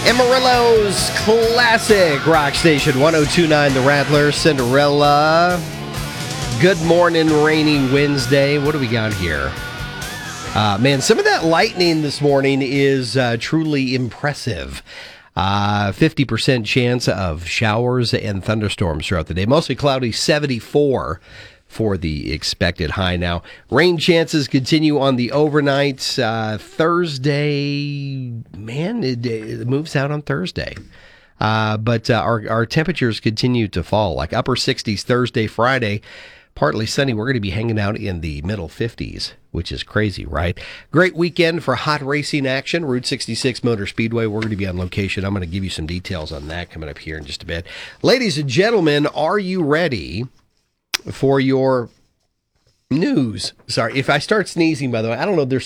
Amarillo's classic rock station, 102.9 The Rattler, Cinderella. Good morning, rainy Wednesday. What do we got here? Man, some of that lightning this morning is truly impressive. 50% chance of showers and thunderstorms throughout the day. Mostly cloudy, 74 for the expected high. Now, rain chances continue on the overnight. Thursday, man, it moves out on Thursday. But our temperatures continue to fall, like upper 60s Thursday, Friday. Partly sunny. We're going to be hanging out in the middle 50s, which is crazy, right? Great weekend for hot racing action. Route 66 Motor Speedway. We're going to be on location. I'm going to give you some details on that coming up here in just a bit. Ladies and gentlemen, are you ready for your news? Sorry, if I start sneezing, by the way, I don't know. There's